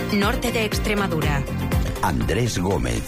Norte de Extremadura. Andrés Gómez.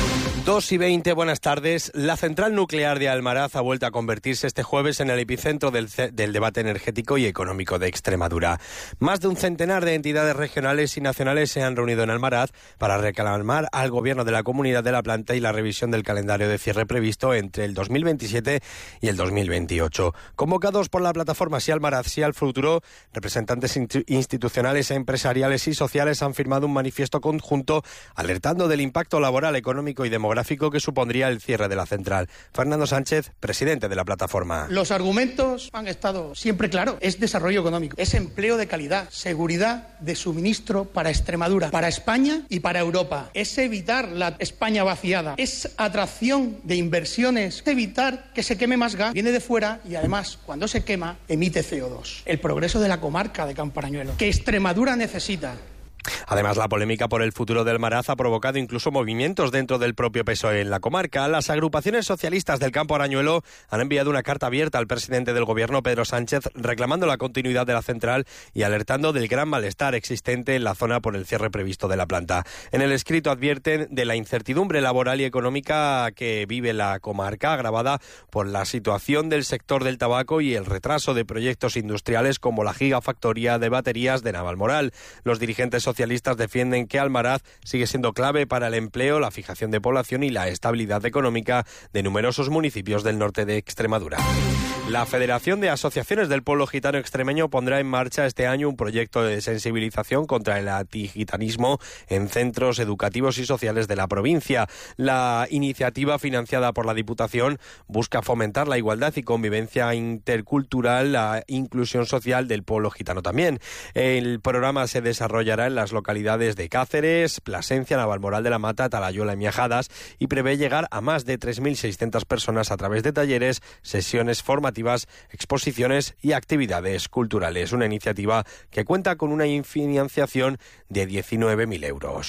2:20, buenas tardes. La central nuclear de Almaraz ha vuelto a convertirse este jueves en el epicentro del debate energético y económico de Extremadura. Más de un centenar de entidades regionales y nacionales se han reunido en Almaraz para reclamar al gobierno de la comunidad de la planta y la revisión del calendario de cierre previsto entre el 2027 y el 2028. Convocados por la plataforma Sí Almaraz, Sí al Futuro, representantes institucionales, empresariales y sociales han firmado un manifiesto conjunto alertando del impacto laboral, económico y demográfico que supondría el cierre de la central. Fernando Sánchez, presidente de la plataforma. Los argumentos han estado siempre claros. Es desarrollo económico, es empleo de calidad, seguridad de suministro para Extremadura, para España y para Europa. Es evitar la España vaciada, es atracción de inversiones, es evitar que se queme más gas, viene de fuera y además cuando se quema emite CO2. El progreso de la comarca de Camparañuelo, que Extremadura necesita. Además, la polémica por el futuro del Almaraz ha provocado incluso movimientos dentro del propio PSOE en la comarca. Las agrupaciones socialistas del campo Arañuelo han enviado una carta abierta al presidente del gobierno, Pedro Sánchez, reclamando la continuidad de la central y alertando del gran malestar existente en la zona por el cierre previsto de la planta. En el escrito advierten de la incertidumbre laboral y económica que vive la comarca, agravada por la situación del sector del tabaco y el retraso de proyectos industriales como la gigafactoría de baterías de Navalmoral. Los dirigentes socialistas defienden que Almaraz sigue siendo clave para el empleo, la fijación de población y la estabilidad económica de numerosos municipios del norte de Extremadura. La Federación de Asociaciones del Pueblo Gitano Extremeño pondrá en marcha este año un proyecto de sensibilización contra el antigitanismo en centros educativos y sociales de la provincia. La iniciativa, financiada por la Diputación, busca fomentar la igualdad y convivencia intercultural, la inclusión social del pueblo gitano también. El programa se desarrollará en las localidades de Cáceres, Plasencia, Navalmoral de la Mata, Talayuela y Miajadas y prevé llegar a más de 3.600 personas a través de talleres, sesiones formativas, exposiciones y actividades culturales. Una iniciativa que cuenta con una financiación de 19.000 euros.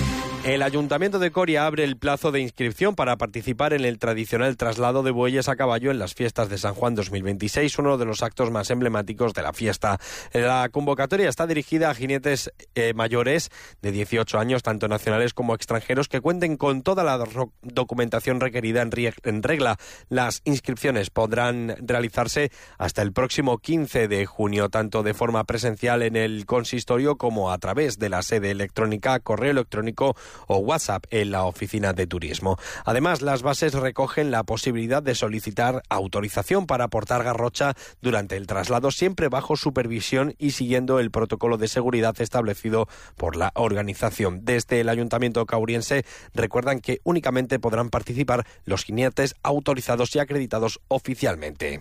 El Ayuntamiento de Coria abre el plazo de inscripción para participar en el tradicional traslado de bueyes a caballo en las fiestas de San Juan 2026, uno de los actos más emblemáticos de la fiesta. La convocatoria está dirigida a jinetes mayores de 18 años, tanto nacionales como extranjeros, que cuenten con toda la documentación requerida en regla. Las inscripciones podrán realizarse hasta el próximo 15 de junio, tanto de forma presencial en el consistorio como a través de la sede electrónica, correo electrónico o WhatsApp en la oficina de turismo. Además, las bases recogen la posibilidad de solicitar autorización para portar garrocha durante el traslado, siempre bajo supervisión y siguiendo el protocolo de seguridad establecido por la organización. Desde el Ayuntamiento cauriense recuerdan que únicamente podrán participar los jinetes autorizados y acreditados oficialmente.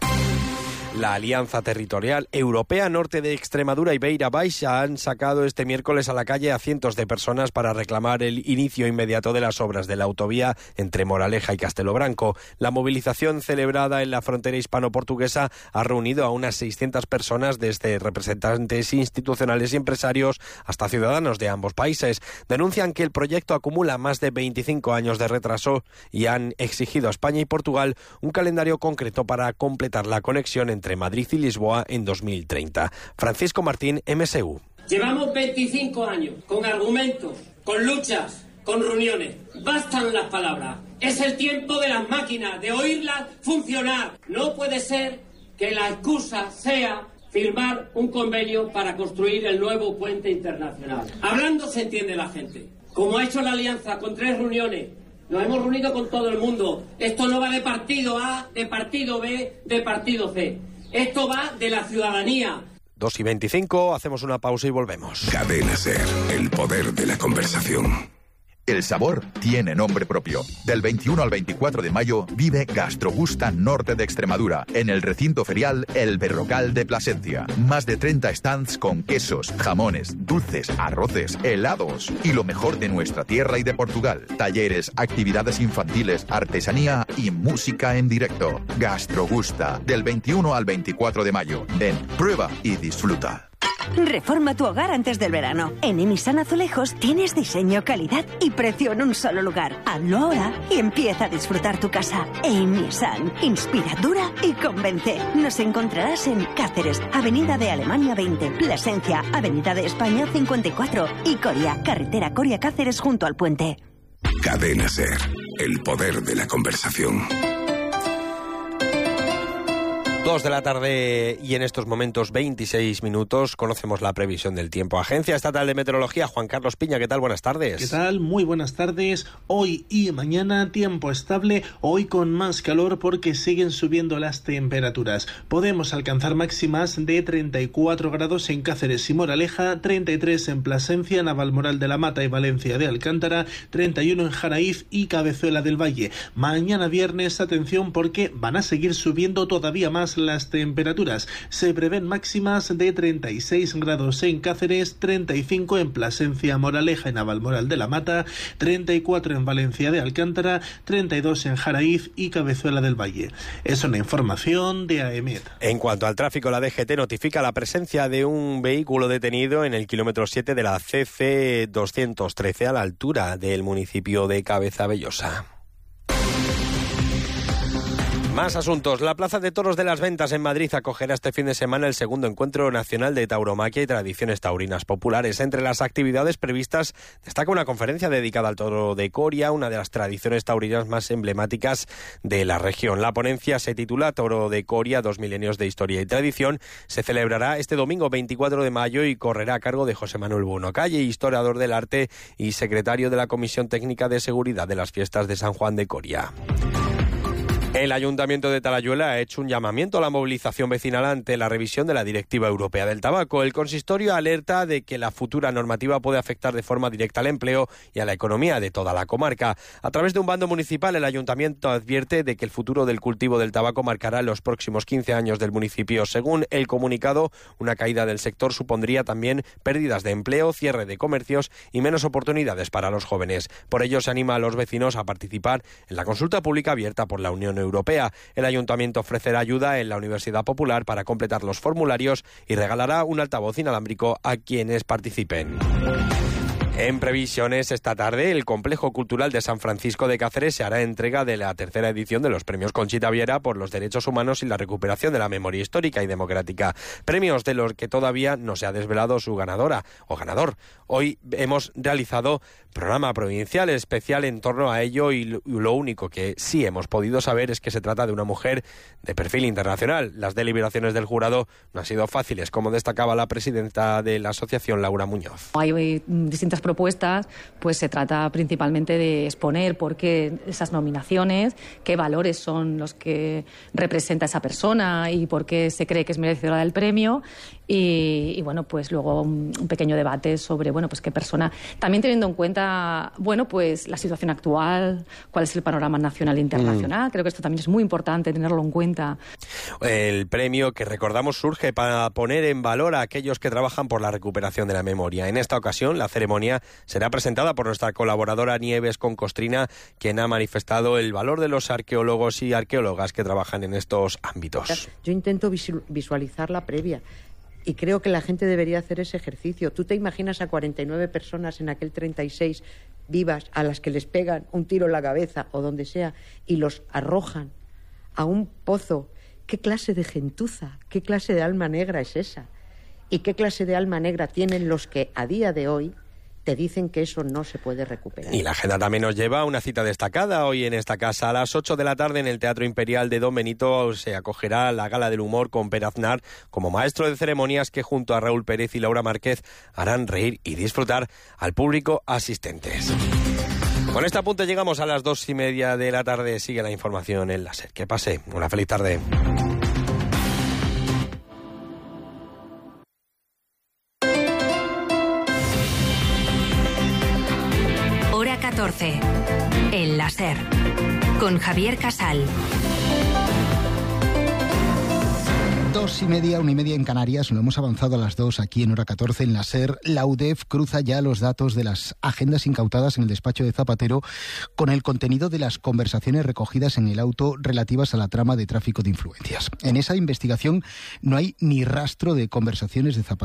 La Alianza Territorial Europea Norte de Extremadura y Beira Baixa han sacado este miércoles a la calle a cientos de personas para reclamar el inicio inmediato de las obras de la autovía entre Moraleja y Castelo Branco. La movilización celebrada en la frontera hispano-portuguesa ha reunido a unas 600 personas, desde representantes institucionales y empresarios hasta ciudadanos de ambos países. Denuncian que el proyecto acumula más de 25 años de retraso y han exigido a España y Portugal un calendario concreto para completar la conexión entre Madrid y Lisboa en 2030. Francisco Martín, MSU. Llevamos 25 años con argumentos, con luchas, con reuniones. Bastan las palabras. Es el tiempo de las máquinas, de oírlas funcionar. No puede ser que la excusa sea firmar un convenio para construir el nuevo puente internacional. Hablando se entiende la gente. Como ha hecho la Alianza con 3 reuniones, nos hemos reunido con todo el mundo. Esto no va de partido A, de partido B, de partido C. Esto va de la ciudadanía. 2:25, hacemos una pausa y volvemos. Cadena SER, el poder de la conversación. El sabor tiene nombre propio. Del 21 al 24 de mayo vive Gastrogusta Norte de Extremadura, en el recinto ferial El Berrocal de Plasencia. Más de 30 stands con quesos, jamones, dulces, arroces, helados y lo mejor de nuestra tierra y de Portugal. Talleres, actividades infantiles, artesanía y música en directo. Gastrogusta, del 21 al 24 de mayo. Ven, prueba y disfruta. Reforma tu hogar antes del verano. En Emisan Azulejos tienes diseño, calidad y precio en un solo lugar. Hazlo ahora y empieza a disfrutar tu casa. Emisan. Inspira, dura y convence. Nos encontrarás en Cáceres, Avenida de Alemania 20, Plasencia, Avenida de España 54 y Coria, carretera Coria-Cáceres junto al puente. Cadena SER, el poder de la conversación. 2 de la tarde y en estos momentos 26 minutos conocemos la previsión del tiempo. Agencia Estatal de Meteorología, Juan Carlos Piña, ¿qué tal? Buenas tardes. ¿Qué tal? Muy buenas tardes. Hoy y mañana tiempo estable, hoy con más calor porque siguen subiendo las temperaturas. Podemos alcanzar máximas de 34 grados en Cáceres y Moraleja, 33 en Plasencia, Navalmoral de la Mata y Valencia de Alcántara, 31 en Jaraíz y Cabezuela del Valle. Mañana viernes, atención porque van a seguir subiendo todavía más las temperaturas. Se prevén máximas de 36 grados en Cáceres, 35 en Plasencia, Moraleja y Navalmoral de la Mata, 34 en Valencia de Alcántara, 32 en Jaraíz y Cabezuela del Valle. Es una información de AEMET. En cuanto al tráfico, la DGT notifica la presencia de un vehículo detenido en el kilómetro 7 de la CC 213 a la altura del municipio de Cabezabellosa. Más asuntos. La Plaza de Toros de las Ventas en Madrid acogerá este fin de semana el segundo encuentro nacional de tauromaquia y tradiciones taurinas populares. Entre las actividades previstas destaca una conferencia dedicada al toro de Coria, una de las tradiciones taurinas más emblemáticas de la región. La ponencia se titula Toro de Coria, 2 milenios de historia y tradición. Se celebrará este domingo 24 de mayo y correrá a cargo de José Manuel Bueno Calle, historiador del arte y secretario de la Comisión Técnica de Seguridad de las Fiestas de San Juan de Coria. El Ayuntamiento de Talayuela ha hecho un llamamiento a la movilización vecinal ante la revisión de la Directiva Europea del Tabaco. El consistorio alerta de que la futura normativa puede afectar de forma directa al empleo y a la economía de toda la comarca. A través de un bando municipal, el Ayuntamiento advierte de que el futuro del cultivo del tabaco marcará los próximos 15 años del municipio. Según el comunicado, una caída del sector supondría también pérdidas de empleo, cierre de comercios y menos oportunidades para los jóvenes. Por ello, se anima a los vecinos a participar en la consulta pública abierta por la Unión Europea. El Ayuntamiento ofrecerá ayuda en la Universidad Popular para completar los formularios y regalará un altavoz inalámbrico a quienes participen. En previsiones, esta tarde, el Complejo Cultural de San Francisco de Cáceres se hará entrega de la tercera edición de los premios Conchita Viera por los derechos humanos y la recuperación de la memoria histórica y democrática. Premios de los que todavía no se ha desvelado su ganadora o ganador. Hoy hemos realizado programa provincial especial en torno a ello y lo único que sí hemos podido saber es que se trata de una mujer de perfil internacional. Las deliberaciones del jurado no han sido fáciles, como destacaba la presidenta de la asociación, Laura Muñoz. Hay distintas propuestas, pues se trata principalmente de exponer por qué esas nominaciones, qué valores son los que representa esa persona y por qué se cree que es merecedora del premio y bueno, pues luego un pequeño debate sobre, bueno, pues qué persona, también teniendo en cuenta, bueno, pues la situación actual, cuál es el panorama nacional e internacional. Creo que esto también es muy importante tenerlo en cuenta. El premio, que recordamos, surge para poner en valor a aquellos que trabajan por la recuperación de la memoria. En esta ocasión, la ceremonia será presentada por nuestra colaboradora Nieves Concostrina, quien ha manifestado el valor de los arqueólogos y arqueólogas que trabajan en estos ámbitos. Yo intento visualizar la previa y creo que la gente debería hacer ese ejercicio. ¿Tú te imaginas a 49 personas en aquel 36 vivas a las que les pegan un tiro en la cabeza o donde sea y los arrojan a un pozo? ¿Qué clase de gentuza, qué clase de alma negra es esa? ¿Y qué clase de alma negra tienen los que a día de hoy te dicen que eso no se puede recuperar? Y la agenda también nos lleva a una cita destacada hoy en esta casa. A las 8 de la tarde en el Teatro Imperial de Don Benito se acogerá la Gala del Humor con Per Aznar como maestro de ceremonias, que junto a Raúl Pérez y Laura Márquez harán reír y disfrutar al público asistentes. Con este apunte llegamos a las 2:30 de la tarde. Sigue la información en la SER. Que pase una feliz tarde. Hora 14. En la SER. Con Javier Casal. 2:30, 1:30 en Canarias. Lo hemos avanzado a las 2 aquí en Hora 14 en la SER. La UDEF cruza ya los datos de las agendas incautadas en el despacho de Zapatero con el contenido de las conversaciones recogidas en el auto relativas a la trama de tráfico de influencias. En esa investigación no hay ni rastro de conversaciones de Zapatero.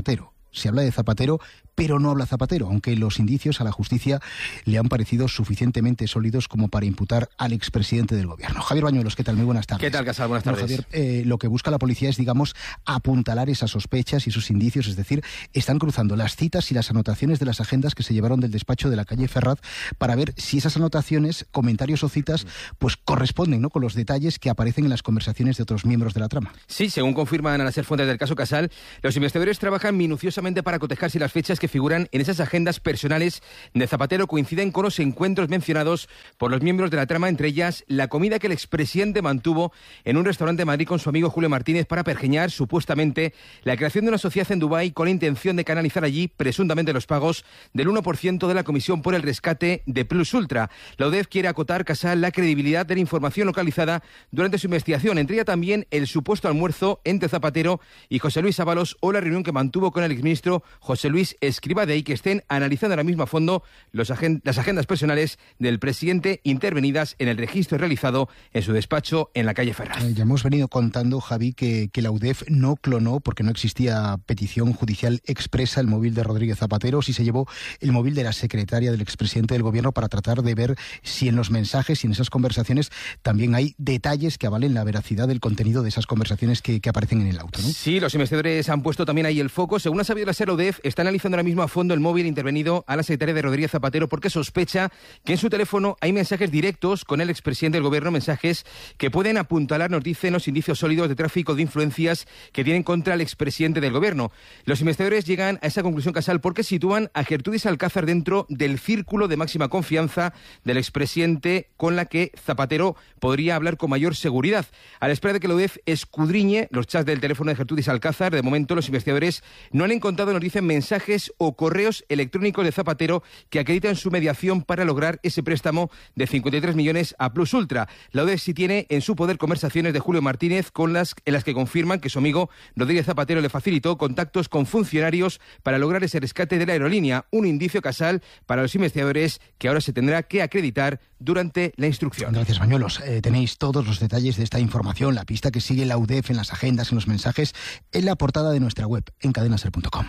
Se habla de Zapatero, pero no habla Zapatero, aunque los indicios a la justicia le han parecido suficientemente sólidos como para imputar al expresidente del gobierno. Javier Bañuelos, ¿qué tal? Muy buenas tardes. ¿Qué tal, Casal? Buenas tardes. Bueno, Javier, lo que busca la policía es, digamos, apuntalar esas sospechas y sus indicios, es decir, están cruzando las citas y las anotaciones de las agendas que se llevaron del despacho de la calle Ferraz para ver si esas anotaciones, comentarios o citas, pues corresponden, ¿no?, con los detalles que aparecen en las conversaciones de otros miembros de la trama. Sí, según confirman a las fuentes del caso Casal, los investigadores trabajan minuciosamente para cotejar si las fechas que figuran en esas agendas personales de Zapatero coinciden con los encuentros mencionados por los miembros de la trama, entre ellas la comida que el expresidente mantuvo en un restaurante de Madrid con su amigo Julio Martínez para pergeñar supuestamente la creación de una sociedad en Dubái con la intención de canalizar allí presuntamente los pagos del 1% de la comisión por el rescate de Plus Ultra. La UDEF quiere acotar, Casal, la credibilidad de la información localizada durante su investigación, entre ella también el supuesto almuerzo entre Zapatero y José Luis Ábalos o la reunión que mantuvo con el exministro José Luis Escrivá. De ahí que estén analizando ahora mismo a fondo las agendas personales del presidente intervenidas en el registro realizado en su despacho en la calle Ferraz. Ya hemos venido contando, Javi, que la UDEF no clonó, porque no existía petición judicial expresa, el móvil de Rodríguez Zapatero. Sí se llevó el móvil de la secretaria del expresidente del gobierno para tratar de ver si en los mensajes y en esas conversaciones también hay detalles que avalen la veracidad del contenido de esas conversaciones que aparecen en el auto, ¿no? Sí, los investigadores han puesto también ahí el foco. Según ha sabido la SER, UDEF está analizando ahora mismo a fondo el móvil intervenido a la secretaria de Rodríguez Zapatero porque sospecha que en su teléfono hay mensajes directos con el expresidente del gobierno, mensajes que pueden apuntalar, nos dicen, los indicios sólidos de tráfico de influencias que tienen contra el expresidente del gobierno. Los investigadores llegan a esa conclusión, Casal, porque sitúan a Gertrudis Alcázar dentro del círculo de máxima confianza del expresidente con la que Zapatero podría hablar con mayor seguridad. A la espera de que la UDEF escudriñe los chats del teléfono de Gertrudis Alcázar, de momento los investigadores no han encontrado, nos dicen, mensajes o correos electrónicos de Zapatero que acreditan su mediación para lograr ese préstamo de 53 millones a Plus Ultra. La UDEF sí tiene en su poder conversaciones de Julio Martínez en las que confirman que su amigo Rodríguez Zapatero le facilitó contactos con funcionarios para lograr ese rescate de la aerolínea, un indicio, Casal, para los investigadores que ahora se tendrá que acreditar durante la instrucción. Gracias, Bañuelos. Tenéis todos los detalles de esta información, la pista que sigue la UDEF en las agendas, en los mensajes, en la portada de nuestra web, en cadenaser.com.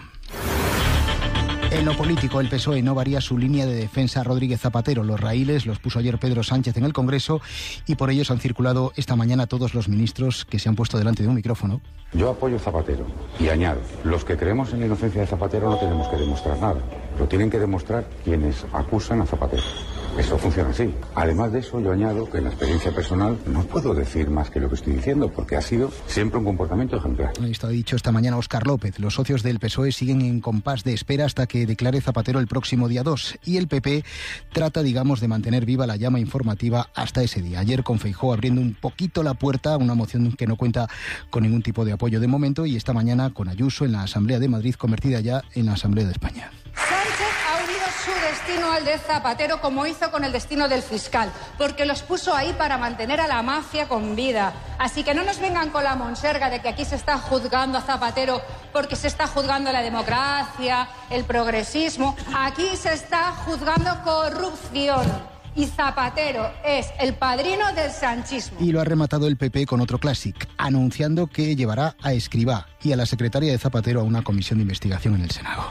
En lo político, el PSOE no varía su línea de defensa a Rodríguez Zapatero. Los raíles los puso ayer Pedro Sánchez en el Congreso y por ellos han circulado esta mañana todos los ministros que se han puesto delante de un micrófono. Yo apoyo a Zapatero y añado, los que creemos en la inocencia de Zapatero no tenemos que demostrar nada. Lo tienen que demostrar quienes acusan a Zapatero. Eso funciona así. Además de eso, yo añado que en la experiencia personal no puedo decir más que lo que estoy diciendo, porque ha sido siempre un comportamiento ejemplar. Esto ha dicho esta mañana Óscar López. Los socios del PSOE siguen en compás de espera hasta que declare Zapatero el próximo día 2. Y el PP trata, digamos, de mantener viva la llama informativa hasta ese día. Ayer con Feijóo abriendo un poquito la puerta a una moción que no cuenta con ningún tipo de apoyo de momento, y esta mañana con Ayuso en la Asamblea de Madrid, convertida ya en la Asamblea de España. Sánchez ha unido su destino al de Zapatero, como hizo con el destino del fiscal, porque los puso ahí para mantener a la mafia con vida. Así que no nos vengan con la monserga de que aquí se está juzgando a Zapatero porque se está juzgando la democracia, el progresismo. Aquí se está juzgando corrupción. Y Zapatero es el padrino del sanchismo. Y lo ha rematado el PP con otro clásico, anunciando que llevará a Escrivá y a la secretaria de Zapatero a una comisión de investigación en el Senado.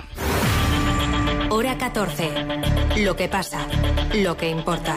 Hora 14. Lo que pasa, lo que importa.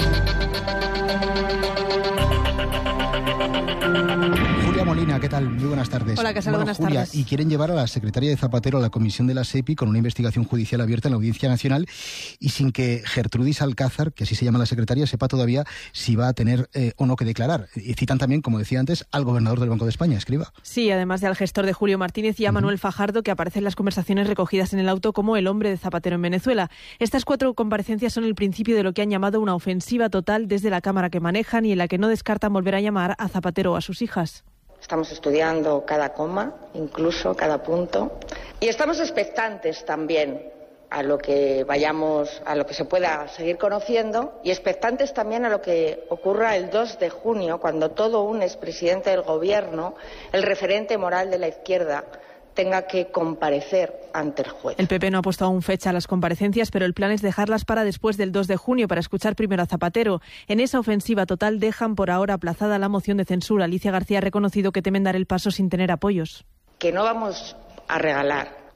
Julia Molina, ¿qué tal? Muy buenas tardes. Hola, Casal, buenas Julia, tardes. Y quieren llevar a la secretaria de Zapatero a la comisión de la SEPI con una investigación judicial abierta en la Audiencia Nacional y sin que Gertrudis Alcázar, que así se llama la secretaria, sepa todavía si va a tener o no que declarar. Y citan también, como decía antes, al gobernador del Banco de España, Escrivá. Sí, además de al gestor de Julio Martínez y a Manuel Fajardo, que aparece en las conversaciones recogidas en el auto como el hombre de Zapatero en Venezuela. Estas 4 comparecencias son el principio de lo que han llamado una ofensiva total desde la Cámara que manejan y en la que no descartan volver a llamar a Zapatero o a sus hijas. Estamos estudiando cada coma, incluso cada punto, y estamos expectantes también a lo que se pueda seguir conociendo, y expectantes también a lo que ocurra el 2 de junio, cuando todo un expresidente del Gobierno, el referente moral de la izquierda, tenga que comparecer ante el juez. El PP no ha puesto aún fecha a las comparecencias, pero el plan es dejarlas para después del 2 de junio para escuchar primero a Zapatero. En esa ofensiva total dejan por ahora aplazada la moción de censura. Alicia García ha reconocido que temen dar el paso sin tener apoyos. Que no vamos a regalar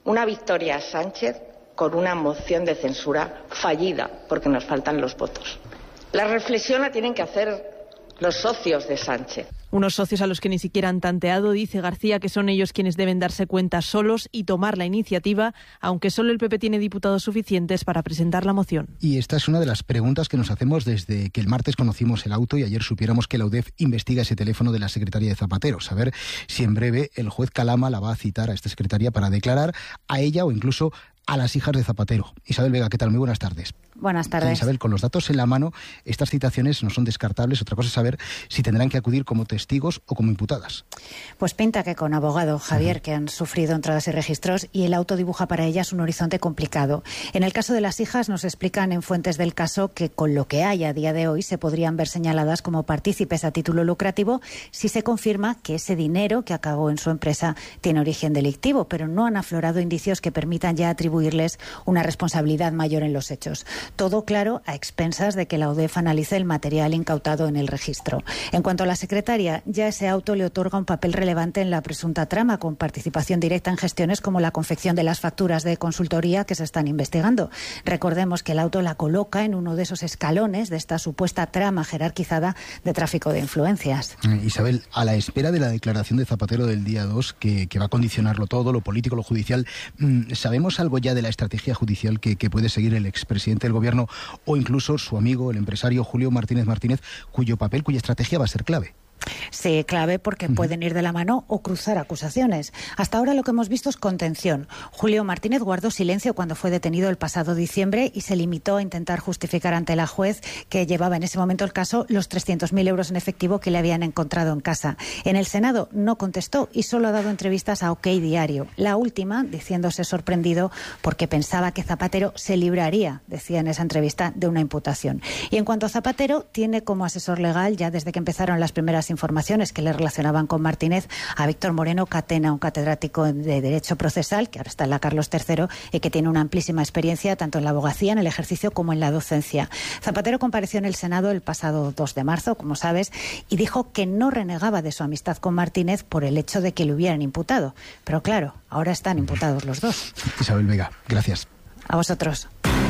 una victoria a Sánchez con una moción de censura fallida, porque nos faltan los votos. La reflexión la tienen que hacer los socios de Sánchez. Unos socios a los que ni siquiera han tanteado, dice García, que son ellos quienes deben darse cuenta solos y tomar la iniciativa, aunque solo el PP tiene diputados suficientes para presentar la moción. Y esta es una de las preguntas que nos hacemos desde que el martes conocimos el auto y ayer supiéramos que la UDEF investiga ese teléfono de la secretaria de Zapatero. Saber si en breve el juez Calama la va a citar a esta secretaria para declarar a ella o incluso a las hijas de Zapatero. Isabel Vega, ¿qué tal? Muy buenas tardes. Buenas tardes. Isabel, con los datos en la mano, estas citaciones no son descartables. Otra cosa es saber si tendrán que acudir como testigos o como imputadas. Pues pinta que con abogado, Javier, que han sufrido entradas y registros, y el auto dibuja para ellas un horizonte complicado. En el caso de las hijas, nos explican en fuentes del caso que con lo que hay a día de hoy se podrían ver señaladas como partícipes a título lucrativo si se confirma que ese dinero que acabó en su empresa tiene origen delictivo, pero no han aflorado indicios que permitan ya atribuirles una responsabilidad mayor en los hechos. Todo claro a expensas de que la UDEF analice el material incautado en el registro. En cuanto a la secretaria, ya ese auto le otorga un papel relevante en la presunta trama, con participación directa en gestiones como la confección de las facturas de consultoría que se están investigando. Recordemos que el auto la coloca en uno de esos escalones de esta supuesta trama jerarquizada de tráfico de influencias. Isabel, a la espera de la declaración de Zapatero del día 2, que va a condicionarlo todo, lo político, lo judicial, ¿sabemos algo ya de la estrategia judicial que puede seguir el expresidente del Gobierno o incluso su amigo, el empresario Julio Martínez Martínez, cuya estrategia va a ser clave? Sí, clave porque pueden ir de la mano o cruzar acusaciones. Hasta ahora lo que hemos visto es contención. Julio Martínez guardó silencio cuando fue detenido el pasado diciembre y se limitó a intentar justificar ante la juez que llevaba en ese momento el caso los 300.000 euros en efectivo que le habían encontrado en casa. En el Senado no contestó y solo ha dado entrevistas a OK Diario. La última diciéndose sorprendido porque pensaba que Zapatero se libraría, decía en esa entrevista, de una imputación. Y en cuanto a Zapatero, tiene como asesor legal, ya desde que empezaron las primeras informaciones que le relacionaban con Martínez, a Víctor Moreno Catena, un catedrático de Derecho Procesal, que ahora está en la Carlos III y que tiene una amplísima experiencia tanto en la abogacía, en el ejercicio, como en la docencia. Zapatero compareció en el Senado el pasado 2 de marzo, como sabes, y dijo que no renegaba de su amistad con Martínez por el hecho de que le hubieran imputado. Pero claro, ahora están imputados los dos. Isabel Vega, gracias. A vosotros.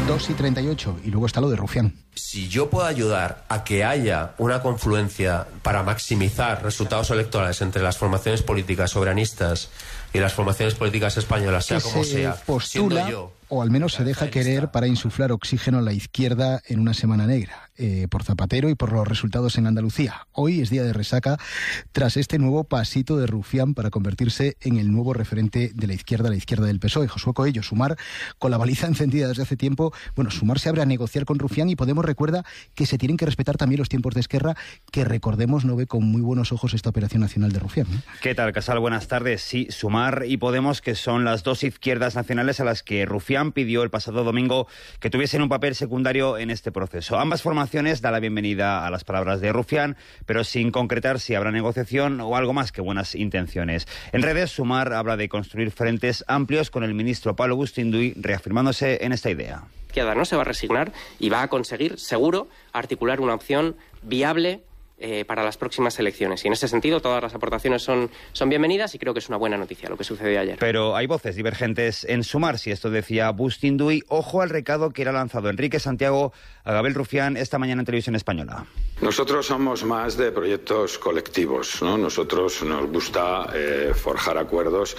2:38, y luego está lo de Rufián. Si yo puedo ayudar a que haya una confluencia para maximizar resultados electorales entre las formaciones políticas soberanistas y las formaciones políticas españolas, sea como sea, postula, o al menos se deja querer para insuflar oxígeno a la izquierda en una semana negra, por Zapatero y por los resultados en Andalucía. Hoy es día de resaca tras este nuevo pasito de Rufián para convertirse en el nuevo referente de la izquierda del PSOE. Josué Coello, Sumar, con la baliza encendida desde hace tiempo, Sumar se abre a negociar con Rufián y Podemos recuerda que se tienen que respetar también los tiempos de Esquerra, que recordemos no ve con muy buenos ojos esta operación nacional de Rufián, ¿no? ¿Qué tal, Casal? Buenas tardes. Sí, Sumar y Podemos, que son las dos izquierdas nacionales a las que Rufián pidió el pasado domingo que tuviesen un papel secundario en este proceso. Ambas formaciones dan la bienvenida a las palabras de Rufián, pero sin concretar si habrá negociación o algo más que buenas intenciones. En redes, Sumar habla de construir frentes amplios con el ministro Pablo Bustinduy, reafirmándose en esta idea. La izquierda no se va a resignar y va a conseguir, seguro, articular una opción viable para las próximas elecciones. Y en ese sentido todas las aportaciones son bienvenidas y creo que es una buena noticia lo que sucedió ayer. Pero hay voces divergentes en Sumar, si esto decía Bustinduy. Ojo al recado que era lanzado Enrique Santiago a Gabriel Rufián esta mañana en Televisión Española. Nosotros somos más de proyectos colectivos, ¿no? Nosotros nos gusta forjar acuerdos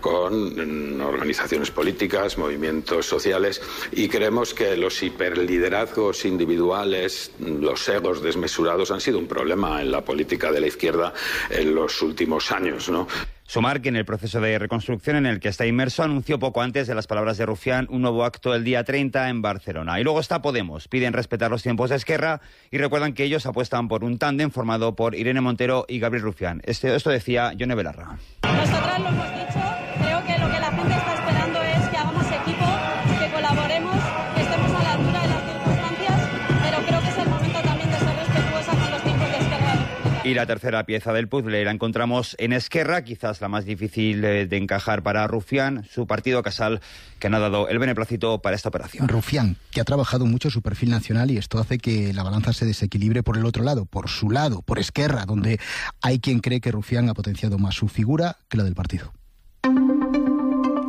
con organizaciones políticas, movimientos sociales, y creemos que los hiperliderazgos individuales, los egos desmesurados han sido un problema en la política de la izquierda en los últimos años, ¿no? Sumar, que en el proceso de reconstrucción en el que está inmerso, anunció poco antes de las palabras de Rufián un nuevo acto el día 30 en Barcelona. Y luego está Podemos. Piden respetar los tiempos de Esquerra y recuerdan que ellos apuestan por un tándem formado por Irene Montero y Gabriel Rufián. Esto decía Yone Belarra. Nosotras lo hemos dicho, creo que lo que la gente está esperando es que hagamos equipo, que colaboremos, que estemos a la altura de las circunstancias, pero creo que es el momento también de ser respetuosa con los tiempos de Esquerra. Y la tercera pieza del puzzle la encontramos en Esquerra, quizás la más difícil de encajar para Rufián, su partido Casal, que no ha dado el beneplácito para esta operación. Rufián, que ha trabajado mucho su perfil nacional, y esto hace que la balanza se desequilibre por el otro lado, por su lado, por Esquerra, donde hay quien cree que Rufián ha potenciado más su figura que la del partido.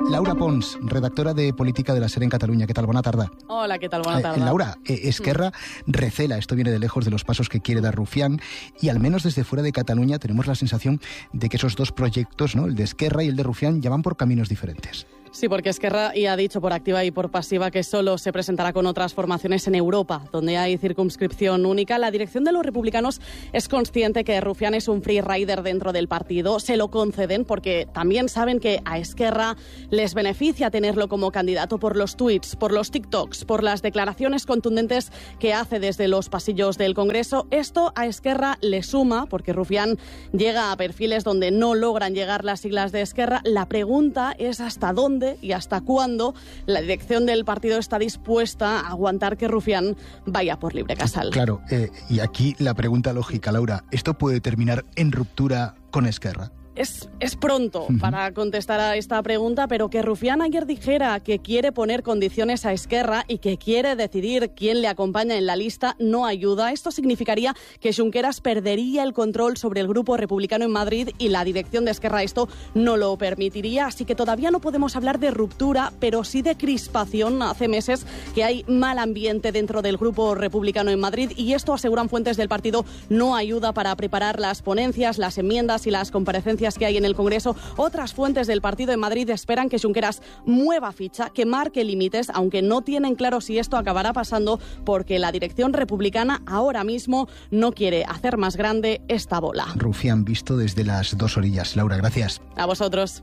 Laura Pons, redactora de Política de la SER en Cataluña. ¿Qué tal? Buena tarde. Hola, ¿qué tal? Buena tarde. Laura, Esquerra recela, esto viene de lejos, de los pasos que quiere dar Rufián, y al menos desde fuera de Cataluña tenemos la sensación de que esos dos proyectos, ¿no?, el de Esquerra y el de Rufián, ya van por caminos diferentes. Sí, porque Esquerra ya ha dicho por activa y por pasiva que solo se presentará con otras formaciones en Europa, donde hay circunscripción única. La dirección de los republicanos es consciente que Rufián es un free rider dentro del partido. Se lo conceden porque también saben que a Esquerra les beneficia tenerlo como candidato por los tweets, por los TikToks, por las declaraciones contundentes que hace desde los pasillos del Congreso. Esto a Esquerra le suma porque Rufián llega a perfiles donde no logran llegar las siglas de Esquerra. La pregunta es hasta dónde y hasta cuándo la dirección del partido está dispuesta a aguantar que Rufián vaya por libre casal. Claro, y aquí la pregunta lógica, Laura, ¿esto puede terminar en ruptura con Esquerra? Es pronto para contestar a esta pregunta, pero que Rufián ayer dijera que quiere poner condiciones a Esquerra y que quiere decidir quién le acompaña en la lista no ayuda. Esto significaría que Junqueras perdería el control sobre el grupo republicano en Madrid y la dirección de Esquerra esto no lo permitiría. Así que todavía no podemos hablar de ruptura, pero sí de crispación. Hace meses que hay mal ambiente dentro del grupo republicano en Madrid y esto, aseguran fuentes del partido, no ayuda para preparar las ponencias, las enmiendas y las comparecencias que hay en el Congreso. Otras fuentes del partido en Madrid esperan que Junqueras mueva ficha, que marque límites, aunque no tienen claro si esto acabará pasando porque la dirección republicana ahora mismo no quiere hacer más grande esta bola. Rufián visto desde las dos orillas. Laura, gracias. A vosotros.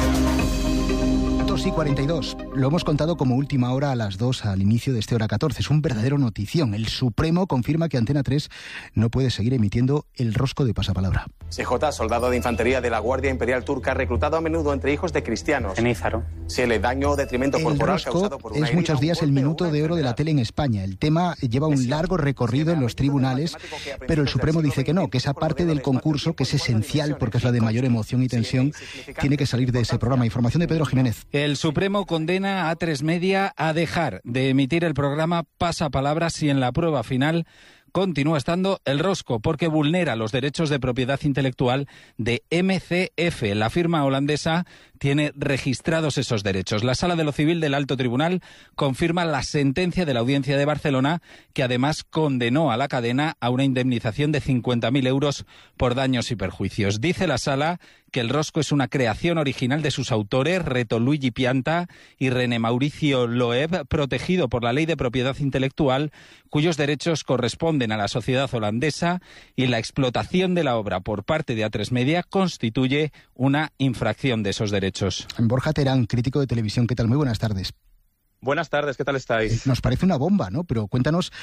2:42. Lo hemos contado como última hora a las 2 al inicio de este Hora 14. Es un verdadero notición. El Supremo confirma que Antena 3 no puede seguir emitiendo el rosco de pasapalabra. CJ, soldado de infantería de la Guardia Imperial Turca, reclutado a menudo entre hijos de cristianos. En Ízaro. Sí, el daño o detrimento corporal causado por una herida. Es muchos días el minuto de oro de la tele en España. El tema lleva un largo recorrido en los tribunales, pero el Supremo dice que no, que esa parte del concurso, que es esencial porque es la de mayor emoción y tensión, tiene que salir de ese programa. Información de Pedro Jiménez. El Supremo condena a A3 Media a dejar de emitir el programa Pasapalabra si en la prueba final continúa estando el rosco, porque vulnera los derechos de propiedad intelectual de MCF. La firma holandesa tiene registrados esos derechos. La Sala de lo Civil del Alto Tribunal confirma la sentencia de la Audiencia de Barcelona, que además condenó a la cadena a una indemnización de 50.000 euros por daños y perjuicios. Dice la Sala que el rosco es una creación original de sus autores, Reto Luigi Pianta y René Mauricio Loeb, protegido por la Ley de Propiedad Intelectual, cuyos derechos corresponden a la sociedad holandesa, y la explotación de la obra por parte de A3 Media constituye una infracción de esos derechos. Borja Terán, crítico de televisión, ¿qué tal? Muy buenas tardes. Buenas tardes, ¿qué tal estáis? Nos parece una bomba, ¿no? Pero cuéntanos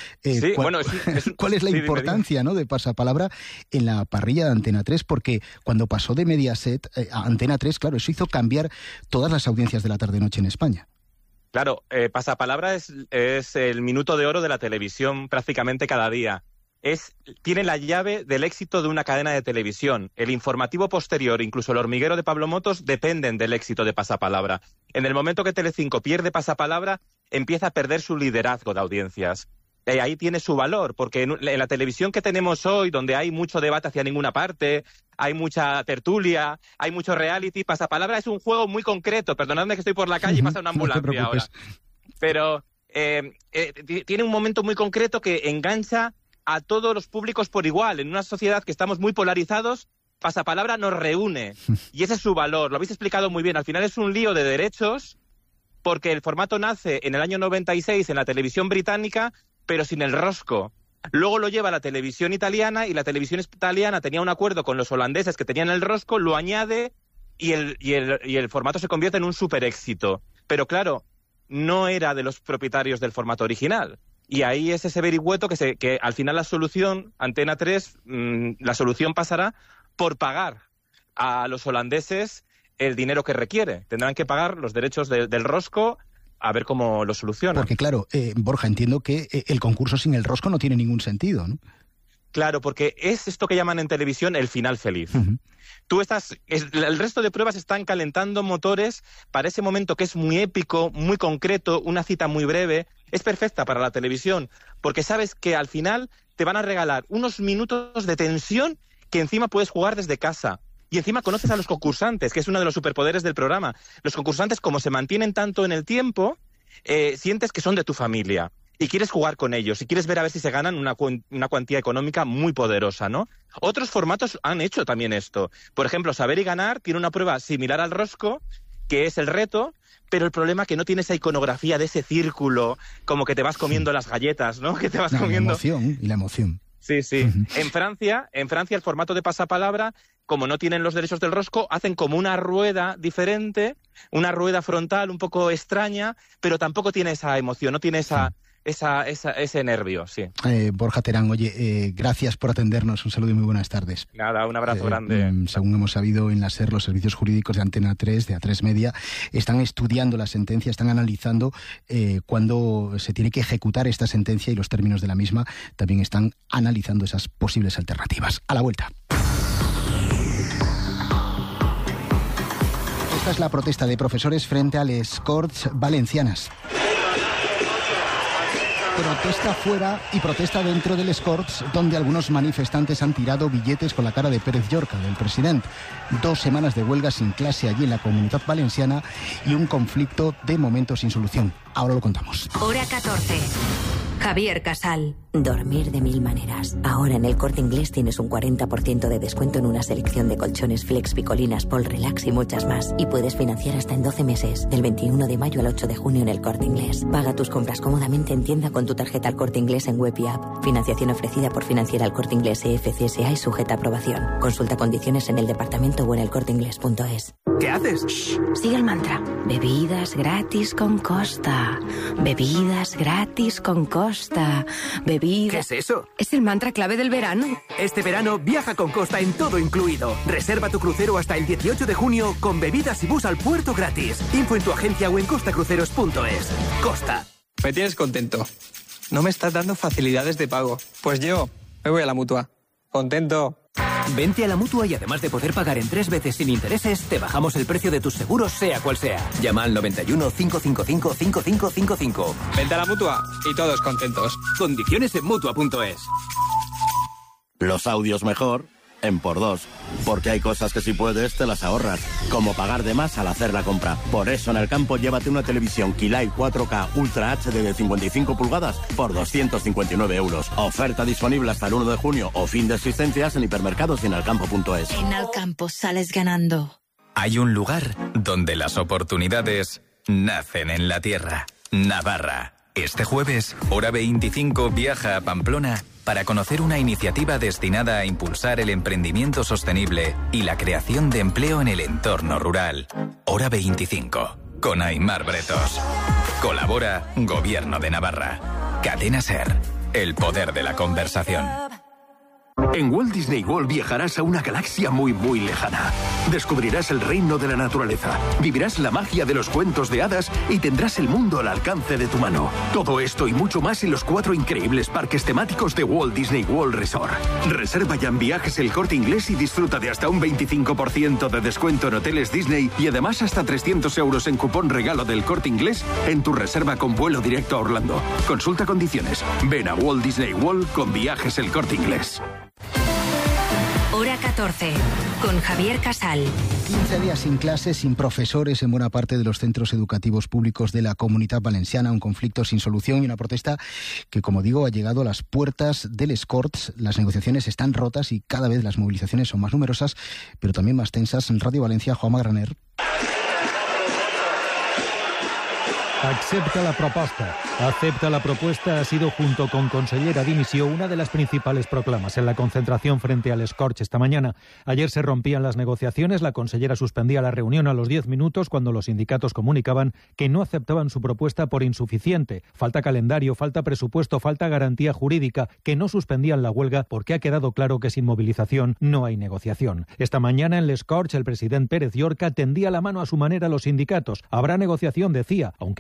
cuál es la importancia, ¿no?, de Pasapalabra en la parrilla de Antena 3, porque cuando pasó de Mediaset a Antena 3, claro, eso hizo cambiar todas las audiencias de la tarde-noche en España. Claro, Pasapalabra es el minuto de oro de la televisión prácticamente cada día. Tiene la llave del éxito de una cadena de televisión. El informativo posterior, incluso El hormiguero de Pablo Motos, dependen del éxito de Pasapalabra. En el momento que Telecinco pierde Pasapalabra, empieza a perder su liderazgo de audiencias. Y ahí tiene su valor, porque en la televisión que tenemos hoy, donde hay mucho debate hacia ninguna parte, hay mucha tertulia, hay mucho reality, Pasapalabra es un juego muy concreto. Perdonadme que estoy por la calle y pasa una ambulancia ahora. Pero tiene un momento muy concreto que engancha a todos los públicos por igual. En una sociedad que estamos muy polarizados, Pasapalabra nos reúne. Y ese es su valor. Lo habéis explicado muy bien. Al final es un lío de derechos, porque el formato nace en el año 96 en la televisión británica, pero sin el rosco. Luego lo lleva a la televisión italiana, y la televisión italiana tenía un acuerdo con los holandeses que tenían el rosco, lo añade y el formato se convierte en un super éxito. Pero claro, no era de los propietarios del formato original. Y ahí es ese vericueto que al final la solución, Antena 3, la solución pasará por pagar a los holandeses el dinero que requiere. Tendrán que pagar los derechos del rosco, a ver cómo lo solucionan. Porque claro, Borja, entiendo que el concurso sin el rosco no tiene ningún sentido, ¿no? Claro, porque es esto que llaman en televisión el final feliz. El resto de pruebas están calentando motores para ese momento que es muy épico, muy concreto, una cita muy breve. Es perfecta para la televisión, porque sabes que al final te van a regalar unos minutos de tensión que encima puedes jugar desde casa. y encima conoces a los concursantes, que es uno de los superpoderes del programa. Los concursantes, como se mantienen tanto en el tiempo, sientes que son de tu familia y quieres jugar con ellos y quieres ver a ver si se ganan una cuantía económica muy poderosa, ¿no? Otros formatos han hecho también esto. Por ejemplo, Saber y Ganar tiene una prueba similar al Rosco, que es el reto, pero el problema es que no tiene esa iconografía de ese círculo, como que te vas comiendo las galletas, ¿no? Que te vas comiendo... La emoción. Sí. En Francia el formato de pasapalabra, como no tienen los derechos del Rosco, hacen como una rueda diferente, una rueda frontal un poco extraña, pero tampoco tiene esa emoción, no tiene ese nervio, sí. Borja Terán, oye, gracias por atendernos, un saludo y muy buenas tardes. Nada, un abrazo grande. Según hemos sabido, en la SER, los servicios jurídicos de Antena 3, de A3 Media, están estudiando la sentencia, están analizando cuándo se tiene que ejecutar esta sentencia y los términos de la misma. También están analizando esas posibles alternativas. A la vuelta. Esta es la protesta de profesores frente a les Corts Valencianas. Protesta fuera y protesta dentro del les Corts, donde algunos manifestantes han tirado billetes con la cara de Pérez Llorca, del presidente. 2 semanas de huelga sin clase allí en la Comunitat Valenciana y un conflicto de momento sin solución. Ahora lo contamos. Hora 14. Javier Casal. Dormir de 1000 maneras. Ahora en el Corte Inglés tienes un 40% de descuento en una selección de colchones Flex, Picolinas, Pol Relax y muchas más. Y puedes financiar hasta en 12 meses, del 21 de mayo al 8 de junio en el Corte Inglés. Paga tus compras cómodamente en tienda con tu tarjeta El Corte Inglés en web y app. Financiación ofrecida por Financiera El Corte Inglés EFCSA y sujeta a aprobación. Consulta condiciones en el departamento o en elcorteinglés.es. ¿Qué haces? Shh. Sigue el mantra. Bebidas gratis con Costa. Bebidas gratis con Costa. ¿Qué es eso? Es el mantra clave del verano. Este verano viaja con Costa en todo incluido. Reserva tu crucero hasta el 18 de junio con bebidas y bus al puerto gratis. Info en tu agencia o en costacruceros.es. Costa. Me tienes contento. No me estás dando facilidades de pago. Pues yo me voy a la Mutua. Contento. Vente a la Mutua y además de poder pagar en 3 veces sin intereses, te bajamos el precio de tus seguros sea cual sea. Llama al 91 555 5555. Vente a la Mutua y todos contentos. Condiciones en Mutua.es. Los audios mejor en por 2, porque hay cosas que si puedes te las ahorras, como pagar de más al hacer la compra. Por eso en el campo llévate una televisión Kilai 4K Ultra HD de 55 pulgadas por 259 euros. Oferta disponible hasta el 1 de junio o fin de existencias en hipermercados y en elcampo.es. En Alcampo sales ganando. Hay un lugar donde las oportunidades nacen en la tierra. Navarra. Este jueves, hora 25, viaja a Pamplona para conocer una iniciativa destinada a impulsar el emprendimiento sostenible y la creación de empleo en el entorno rural. Hora 25, con Aimar Bretos. Colabora Gobierno de Navarra. Cadena SER, el poder de la conversación. En Walt Disney World viajarás a una galaxia muy, muy lejana. Descubrirás el reino de la naturaleza, vivirás la magia de los cuentos de hadas y tendrás el mundo al alcance de tu mano. Todo esto y mucho más en los 4 increíbles parques temáticos de Walt Disney World Resort. Reserva ya en Viajes El Corte Inglés y disfruta de hasta un 25% de descuento en hoteles Disney y además hasta 300 euros en cupón regalo del Corte Inglés en tu reserva con vuelo directo a Orlando. Consulta condiciones. Ven a Walt Disney World con Viajes El Corte Inglés. Hora 14, con Javier Casal. 15 días sin clases, sin profesores en buena parte de los centros educativos públicos de la Comunitat Valenciana, un conflicto sin solución y una protesta que, como digo, ha llegado a las puertas del les Corts. Las negociaciones están rotas y cada vez las movilizaciones son más numerosas, pero también más tensas. En Radio Valencia, Juanma Graner. Acepta la proposta. Acepta la propuesta ha sido, junto con consellera dimisión, una de las principales proclamas en la concentración frente al les Corts esta mañana. Ayer se rompían las negociaciones, la consellera suspendía la reunión a los 10 minutos cuando los sindicatos comunicaban que no aceptaban su propuesta por insuficiente. Falta calendario, falta presupuesto, falta garantía jurídica, que no suspendían la huelga porque ha quedado claro que sin movilización no hay negociación. Esta mañana en les Corts el presidente Pérez Llorca tendía la mano a su manera a los sindicatos. Habrá negociación, decía, aunque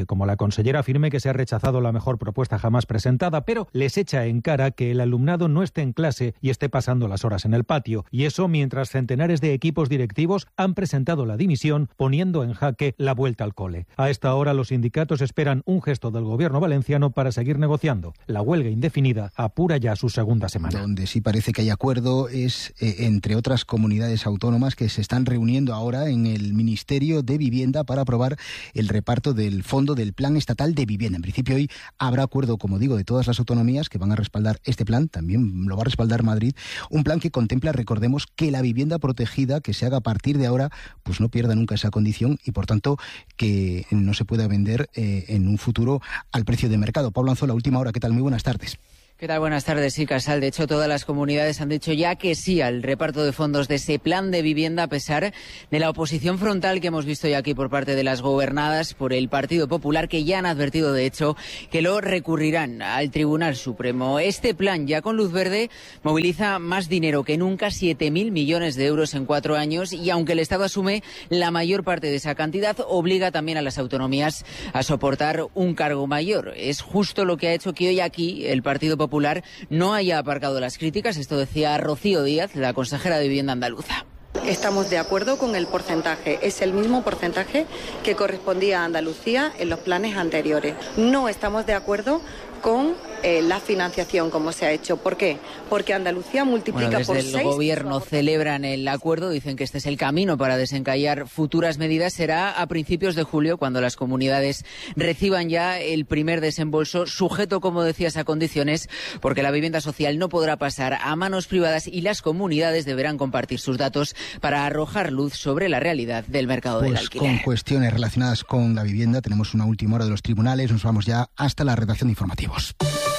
como la consellera afirme que se ha rechazado la mejor propuesta jamás presentada, pero les echa en cara que el alumnado no esté en clase y esté pasando las horas en el patio. Y eso mientras centenares de equipos directivos han presentado la dimisión, poniendo en jaque la vuelta al cole. A esta hora los sindicatos esperan un gesto del gobierno valenciano para seguir negociando. La huelga indefinida apura ya su segunda semana. Donde sí parece que hay acuerdo es entre otras comunidades autónomas que se están reuniendo ahora en el Ministerio de Vivienda para aprobar el reparto del fondo del Plan Estatal de Vivienda. En principio hoy habrá acuerdo, como digo, de todas las autonomías que van a respaldar este plan, también lo va a respaldar Madrid, un plan que contempla, recordemos, que la vivienda protegida que se haga a partir de ahora pues no pierda nunca esa condición y por tanto que no se pueda vender en un futuro al precio de mercado. Pablo Anzola, Última Hora, ¿qué tal? Muy buenas tardes. ¿Qué tal? Buenas tardes, sí, Casal. De hecho, todas las comunidades han dicho ya que sí al reparto de fondos de ese plan de vivienda, a pesar de la oposición frontal que hemos visto ya aquí por parte de las gobernadas por el Partido Popular, que ya han advertido, de hecho, que lo recurrirán al Tribunal Supremo. Este plan, ya con luz verde, moviliza más dinero que nunca, 7.000 millones de euros en 4 años, y aunque el Estado asume la mayor parte de esa cantidad, obliga también a las autonomías a soportar un cargo mayor. Es justo lo que ha hecho que hoy aquí el Partido Popular no haya aparcado las críticas. Esto decía Rocío Díaz, la consejera de Vivienda andaluza. Estamos de acuerdo con el porcentaje. Es el mismo porcentaje que correspondía a Andalucía en los planes anteriores. No estamos de acuerdo con la financiación como se ha hecho. ¿Por qué? Porque Andalucía multiplica por 6. Desde el gobierno celebran el acuerdo, dicen que este es el camino para desencallar futuras medidas. Será a principios de julio cuando las comunidades reciban ya el primer desembolso, sujeto, como decías, a condiciones, porque la vivienda social no podrá pasar a manos privadas y las comunidades deberán compartir sus datos para arrojar luz sobre la realidad del mercado del alquiler. Con cuestiones relacionadas con la vivienda tenemos una última hora de los tribunales. Nos vamos ya hasta la redacción de informativos.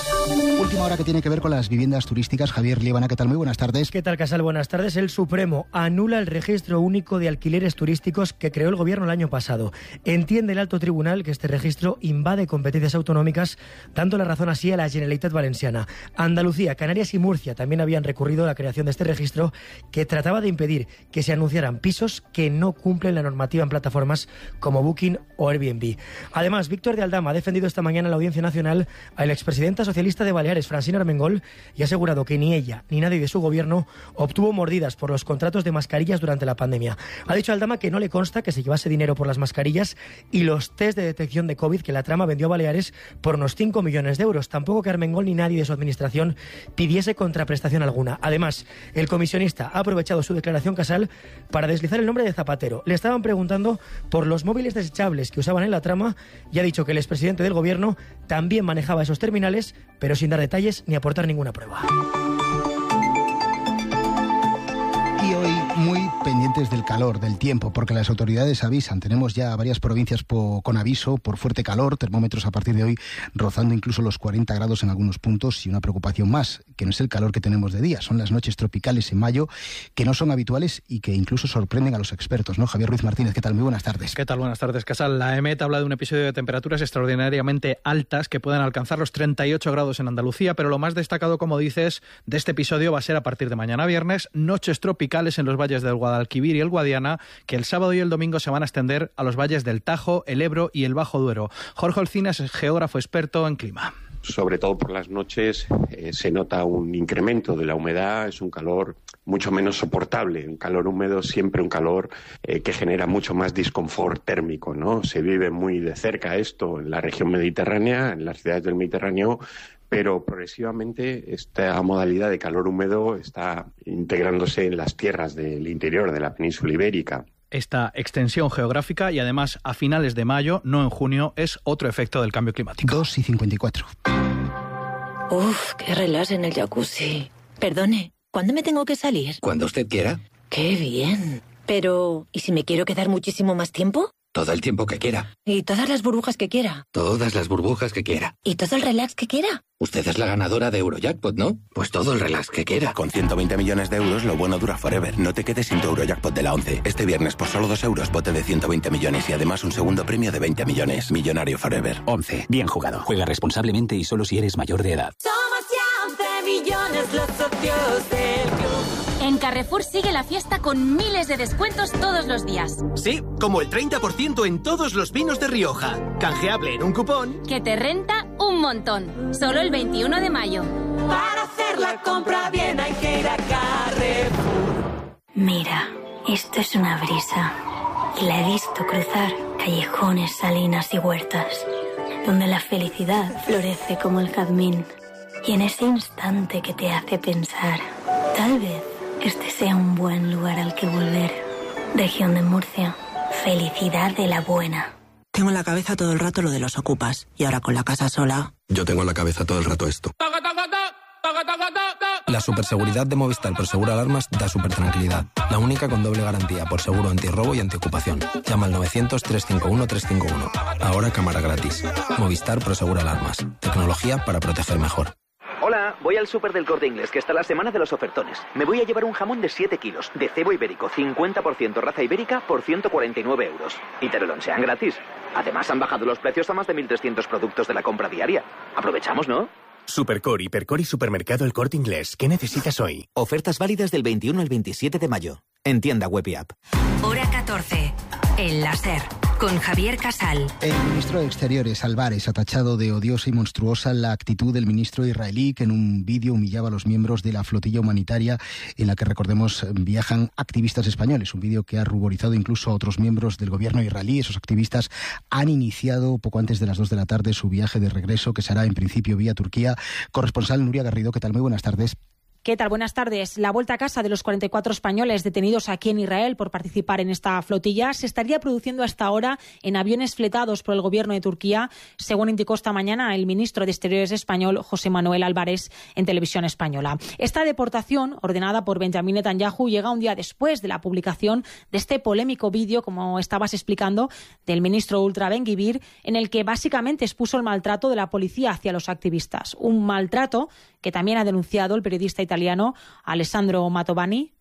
Última hora que tiene que ver con las viviendas turísticas. Javier Liébana, ¿qué tal? Muy buenas tardes. ¿Qué tal, Casal? Buenas tardes. El Supremo anula el registro único de alquileres turísticos que creó el Gobierno el año pasado. Entiende el alto tribunal que este registro invade competencias autonómicas, dando la razón así a la Generalitat Valenciana. Andalucía, Canarias y Murcia también habían recurrido a la creación de este registro que trataba de impedir que se anunciaran pisos que no cumplen la normativa en plataformas como Booking o Airbnb. Además, Víctor de Aldama ha defendido esta mañana en la Audiencia Nacional a la expresidenta socialista de Baleares, Francina Armengol, y ha asegurado que ni ella ni nadie de su gobierno obtuvo mordidas por los contratos de mascarillas durante la pandemia. Ha dicho Aldama que no le consta que se llevase dinero por las mascarillas y los test de detección de COVID que la trama vendió a Baleares por unos 5 millones de euros. Tampoco que Armengol ni nadie de su administración pidiese contraprestación alguna. Además, el comisionista ha aprovechado su declaración, Casal, para deslizar el nombre de Zapatero. Le estaban preguntando por los móviles desechables que usaban en la trama y ha dicho que el expresidente del gobierno también manejaba esos terminales, pero sin dar detalles ni aportar ninguna prueba. Y hoy muy pendientes del calor, del tiempo, porque las autoridades avisan. Tenemos ya varias provincias con aviso por fuerte calor, termómetros a partir de hoy rozando incluso los 40 grados en algunos puntos, y una preocupación más, que no es el calor que tenemos de día, son las noches tropicales en mayo, que no son habituales y que incluso sorprenden a los expertos, ¿no? Javier Ruiz Martínez, ¿qué tal? Muy buenas tardes. ¿Qué tal? Buenas tardes, Casal. La EMET habla de un episodio de temperaturas extraordinariamente altas que pueden alcanzar los 38 grados en Andalucía, pero lo más destacado, como dices, de este episodio va a ser a partir de mañana viernes, noches tropicales en los valles del Guadalquivir y el Guadiana, que el sábado y el domingo se van a extender a los valles del Tajo, el Ebro y el Bajo Duero. Jorge Olcinas es geógrafo experto en clima. Sobre todo por las noches se nota un incremento de la humedad, es un calor mucho menos soportable, un calor húmedo, siempre un calor que genera mucho más disconfort térmico, ¿no? Se vive muy de cerca esto en la región mediterránea, en las ciudades del Mediterráneo, pero progresivamente esta modalidad de calor húmedo está integrándose en las tierras del interior de la península ibérica. Esta extensión geográfica y además a finales de mayo, no en junio, es otro efecto del cambio climático. 2:54. Uf, qué relax en el jacuzzi. Perdone, ¿cuándo me tengo que salir? Cuando usted quiera. ¡Qué bien! Pero, ¿y si me quiero quedar muchísimo más tiempo? Todo el tiempo que quiera. ¿Y todas las burbujas que quiera? Todas las burbujas que quiera. ¿Y todo el relax que quiera? Usted es la ganadora de Eurojackpot, ¿no? Pues todo el relax que quiera. Con 120 millones de euros, lo bueno dura forever. No te quedes sin tu Eurojackpot de la 11. Este viernes, por solo 2 euros, bote de 120 millones y además un segundo premio de 20 millones. Millonario forever. 11. Bien jugado. Juega responsablemente y solo si eres mayor de edad. Somos ya 11 millones los socios del club. En Carrefour sigue la fiesta con miles de descuentos todos los días. Sí, como el 30% en todos los vinos de Rioja. Canjeable en un cupón. Que te renta un montón. Solo el 21 de mayo. Para hacer la compra bien hay que ir a Carrefour. Mira, esto es una brisa. Y la he visto cruzar callejones, salinas y huertas, donde la felicidad florece como el jazmín. Y en ese instante que te hace pensar, tal vez este sea un buen lugar al que volver. Región de Murcia. Felicidad de la buena. Tengo en la cabeza todo el rato lo de los ocupas. Y ahora con la casa sola... Yo tengo en la cabeza todo el rato esto. La superseguridad de Movistar por Seguro Alarmas da súper tranquilidad. La única con doble garantía por seguro antirrobo y antiocupación. Llama al 900-351-351. Ahora cámara gratis. Movistar por Seguro Alarmas. Tecnología para proteger mejor. Hola, voy al súper del Corte Inglés, que está la semana de los ofertones. Me voy a llevar un jamón de 7 kilos, de cebo ibérico, 50% raza ibérica, por 149 euros. Y te lo lonchean gratis. Además, han bajado los precios a más de 1.300 productos de la compra diaria. Aprovechamos, ¿no? Supercore, Hipercore y Supermercado El Corte Inglés. ¿Qué necesitas hoy? Ofertas válidas del 21 al 27 de mayo. En tienda web y app. Hora 14. El láser. Con Javier Casal. El ministro de Exteriores, Álvarez, ha tachado de odiosa y monstruosa la actitud del ministro israelí, que en un vídeo humillaba a los miembros de la flotilla humanitaria en la que, recordemos, viajan activistas españoles. Un vídeo que ha ruborizado incluso a otros miembros del gobierno israelí. Esos activistas han iniciado poco antes de las 2 de la tarde su viaje de regreso, que será en principio vía Turquía. Corresponsal Nuria Garrido, ¿qué tal? Muy buenas tardes. ¿Qué tal? Buenas tardes. La vuelta a casa de los 44 españoles detenidos aquí en Israel por participar en esta flotilla se estaría produciendo hasta ahora en aviones fletados por el gobierno de Turquía, según indicó esta mañana el ministro de Exteriores español, José Manuel Álvarez, en Televisión Española. Esta deportación, ordenada por Benjamín Netanyahu, llega un día después de la publicación de este polémico vídeo, como estabas explicando, del ministro ultra Ben-Gvir, en el que básicamente expuso el maltrato de la policía hacia los activistas. Un maltrato que también ha denunciado el periodista italiano Alessandro Mantovani.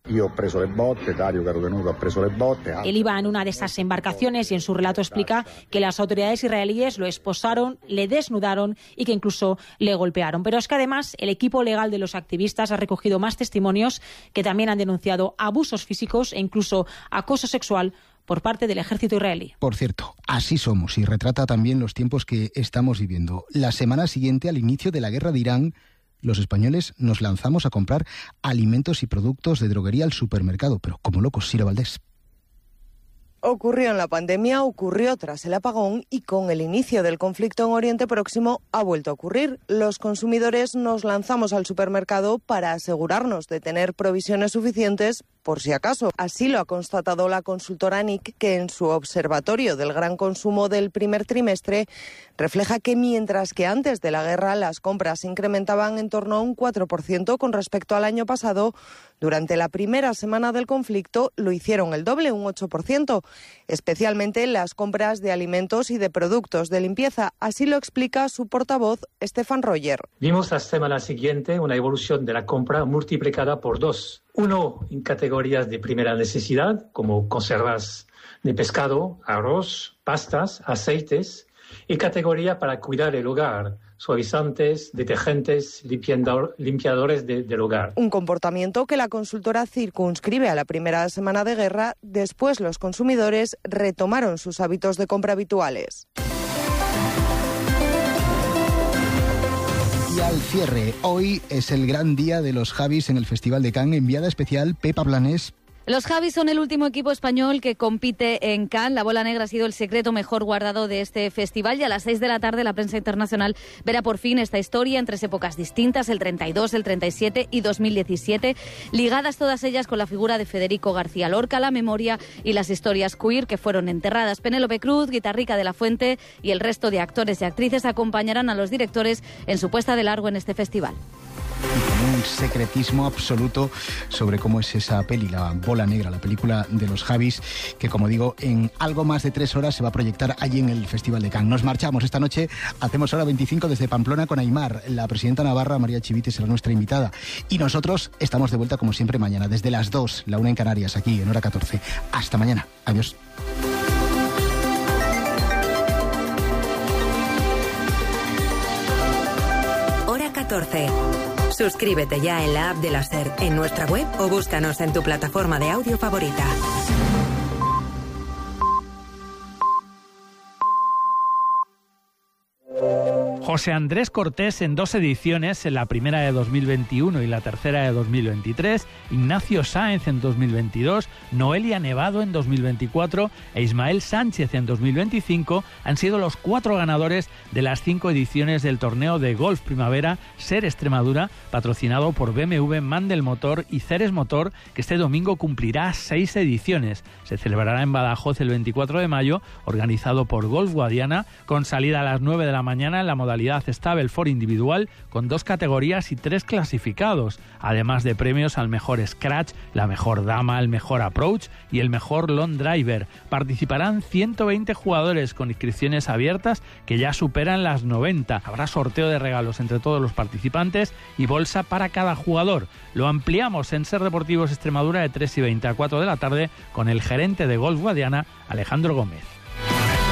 Él iba en una de esas embarcaciones y en su relato explica que las autoridades israelíes lo esposaron, le desnudaron y que incluso le golpearon. Pero es que además el equipo legal de los activistas ha recogido más testimonios que también han denunciado abusos físicos e incluso acoso sexual por parte del ejército israelí. Por cierto, así somos, y retrata también los tiempos que estamos viviendo. La semana siguiente al inicio de la guerra de Irán, los españoles nos lanzamos a comprar alimentos y productos de droguería al supermercado, pero como locos, Sira Valdés. Ocurrió en la pandemia, ocurrió tras el apagón y con el inicio del conflicto en Oriente Próximo ha vuelto a ocurrir. Los consumidores nos lanzamos al supermercado para asegurarnos de tener provisiones suficientes por si acaso. Así lo ha constatado la consultora NIC, que en su observatorio del gran consumo del primer trimestre refleja que mientras que antes de la guerra las compras se incrementaban en torno a un 4% con respecto al año pasado, durante la primera semana del conflicto lo hicieron el doble, un 8%, especialmente las compras de alimentos y de productos de limpieza. Así lo explica su portavoz, Stefan Roger. Vimos la semana siguiente una evolución de la compra multiplicada por 2. Uno, en categorías de primera necesidad, como conservas de pescado, arroz, pastas, aceites, y categoría para cuidar el hogar, suavizantes, detergentes, limpiadores del hogar. Un comportamiento que la consultora circunscribe a la primera semana de guerra. Después los consumidores retomaron sus hábitos de compra habituales. Y al cierre, hoy es el gran día de los Javis en el Festival de Cannes. Enviada especial, Pepa Blanes. Los Javis son el último equipo español que compite en Cannes. La bola negra ha sido el secreto mejor guardado de este festival y a las 6 de la tarde la prensa internacional verá por fin esta historia en 3 épocas distintas, el 32, el 37 y 2017, ligadas todas ellas con la figura de Federico García Lorca, la memoria y las historias queer que fueron enterradas. Penélope Cruz, Guitarrica de la Fuente y el resto de actores y actrices acompañarán a los directores en su puesta de largo en este festival. Y con un secretismo absoluto sobre cómo es esa peli, La Bola Negra, la película de los Javis, que, como digo, en algo más de 3 horas se va a proyectar allí en el Festival de Cannes. Nos marchamos esta noche, hacemos hora 25 desde Pamplona con Aimar. La presidenta navarra, María Chivite, será nuestra invitada. Y nosotros estamos de vuelta, como siempre, mañana, desde las 2, la 1 en Canarias, aquí en hora 14. Hasta mañana. Adiós. Hora 14. Suscríbete ya en la app de la SER, en nuestra web o búscanos en tu plataforma de audio favorita. José Andrés Cortés en 2 ediciones, en la primera de 2021 y la tercera de 2023, Ignacio Sáenz en 2022, Noelia Nevado en 2024 e Ismael Sánchez en 2025 han sido los 4 ganadores de las 5 ediciones del torneo de golf primavera SER Extremadura, patrocinado por BMW, Mandel Motor y Ceres Motor, que este domingo cumplirá 6 ediciones. Se celebrará en Badajoz el 24 de mayo, organizado por Golf Guadiana, con salida a las 9 de la mañana en la modalidad Stableford individual, con 2 categorías y 3 clasificados, además de premios al mejor scratch, la mejor dama, el mejor approach y el mejor long driver. Participarán 120 jugadores con inscripciones abiertas que ya superan las 90. Habrá sorteo de regalos entre todos los participantes y bolsa para cada jugador. Lo ampliamos en SER Deportivos Extremadura de 3:20 a 4 de la tarde con el gerente de Golf Guadiana, Alejandro Gómez.